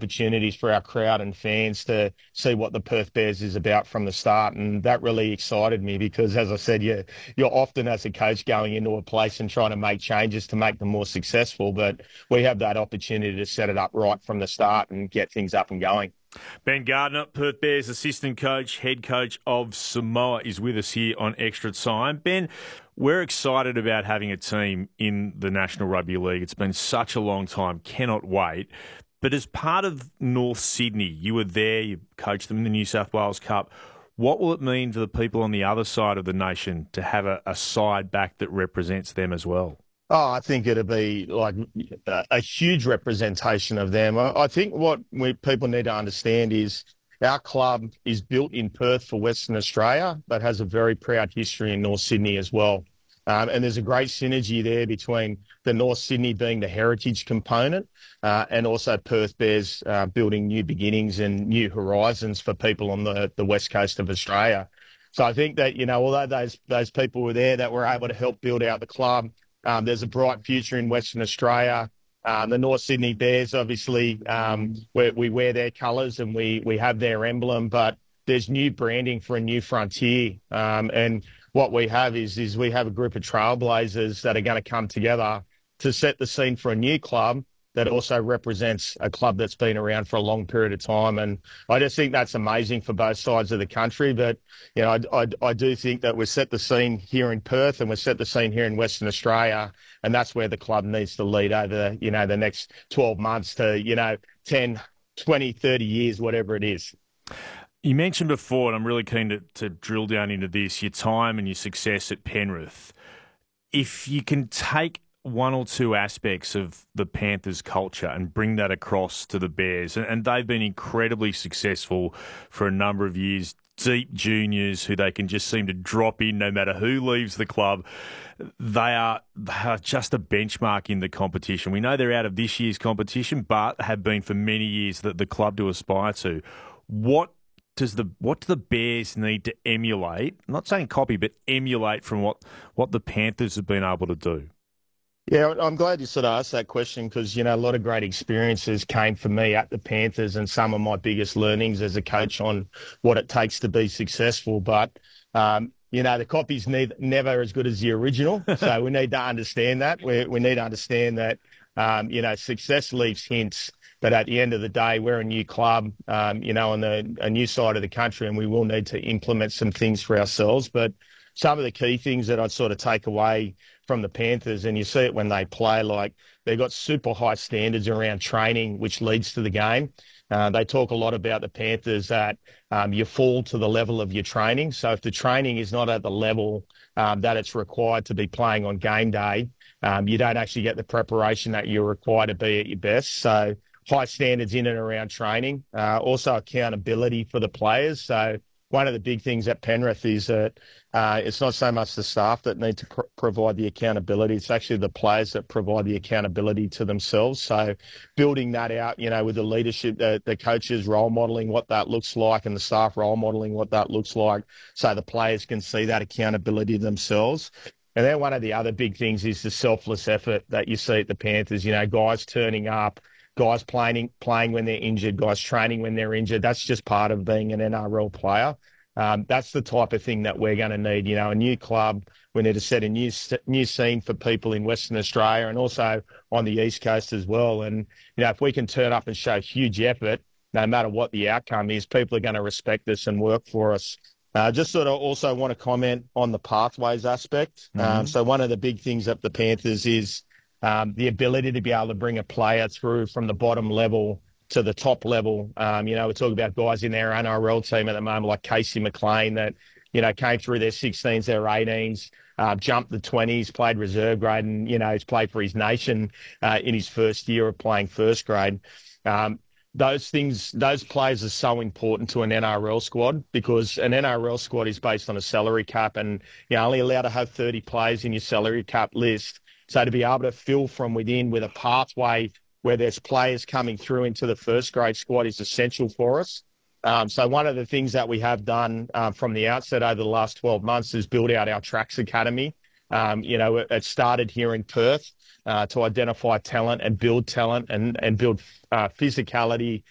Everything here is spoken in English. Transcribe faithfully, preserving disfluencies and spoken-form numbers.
opportunities for our crowd and fans to see what the Perth Bears is about from the start. And that really excited me because, as I said, you, you're often as a coach going into a place and trying to make changes to make them more successful. But we have that opportunity to set it up right from the start and get things up and going. Ben Gardner, Perth Bears assistant coach, head coach of Samoa, is with us here on Extra Time. Ben, we're excited about having a team in the National Rugby League. It's been such a long time. Cannot wait. But as part of North Sydney, you were there, you coached them in the New South Wales Cup. What will it mean to the people on the other side of the nation to have a, a side back that represents them as well? Oh, I think it'll be like a, a huge representation of them. I, I think what we, people need to understand is our club is built in Perth for Western Australia, but has a very proud history in North Sydney as well. Um, and there's a great synergy there between the North Sydney being the heritage component uh, and also Perth Bears uh, building new beginnings and new horizons for people on the, the west coast of Australia. So I think that, you know, although those those people were there that were able to help build out the club, Um, there's a bright future in Western Australia. Um, the North Sydney Bears, obviously, um, we, we wear their colours and we we have their emblem, but there's new branding for a new frontier. Um, and what we have is is we have a group of trailblazers that are going to come together to set the scene for a new club that also represents a club that's been around for a long period of time. And I just think that's amazing for both sides of the country. But, you know, I, I, I do think that we've set the scene here in Perth and we've set the scene here in Western Australia. And that's where the club needs to lead over, you know, the next twelve months to, you know, ten, twenty, thirty years, whatever it is. You mentioned before, and I'm really keen to, to drill down into this, your time and your success at Penrith. If you can take one or two aspects of the Panthers culture and bring that across to the Bears. And, and they've been incredibly successful for a number of years. Deep juniors who they can just seem to drop in no matter who leaves the club. They are, they are just a benchmark in the competition. We know they're out of this year's competition, but have been for many years the, the club to aspire to. What does the what do the Bears need to emulate? I'm not saying copy, but emulate from what, what the Panthers have been able to do. Yeah, I'm glad you sort of asked that question because, you know, a lot of great experiences came for me at the Panthers and some of my biggest learnings as a coach on what it takes to be successful. But, um, you know, the copy's need, never as good as the original. So we need to understand that. We, we need to understand that, um, you know, success leaves hints. But at the end of the day, we're a new club, um, you know, on the a new side of the country, and we will need to implement some things for ourselves. But some of the key things that I'd sort of take away from the Panthers, and you see it when they play, like they've got super high standards around training, which leads to the game. Uh, they talk a lot about the Panthers that um, you fall to the level of your training. So if the training is not at the level um, that it's required to be playing on game day, um, you don't actually get the preparation that you're required to be at your best. So high standards in and around training, uh, also accountability for the players. So one of the big things at Penrith is that uh, it's not so much the staff that need to pr- provide the accountability. It's actually the players that provide the accountability to themselves. So building that out, you know, with the leadership, the, the coaches role modelling what that looks like and the staff role modelling what that looks like so the players can see that accountability themselves. And then one of the other big things is the selfless effort that you see at the Panthers, you know, guys turning up, guys playing playing when they're injured, guys training when they're injured. That's just part of being an N R L player. Um, that's the type of thing that we're going to need. You know, a new club. We need to set a new new scene for people in Western Australia and also on the East Coast as well. And you know, if we can turn up and show huge effort, no matter what the outcome is, people are going to respect us and work for us. I uh, just sort of also want to comment on the pathways aspect. Mm-hmm. Um, so one of the big things at the Panthers is Um, the ability to be able to bring a player through from the bottom level to the top level. Um, you know, we're talking about guys in their N R L team at the moment, like Casey McLean, that, you know, came through their sixteens, their eighteens, uh, jumped the twenties, played reserve grade, and, you know, he's played for his nation uh, in his first year of playing first grade. Um, those things, those players are so important to an N R L squad because an N R L squad is based on a salary cap and you're only allowed to have thirty players in your salary cap list. So to be able to fill from within with a pathway where there's players coming through into the first grade squad is essential for us. Um, so one of the things that we have done uh, from the outset over the last twelve months is build out our Tracks Academy. Um, you know, it, it started here in Perth uh, to identify talent and build talent and, and build uh, physicality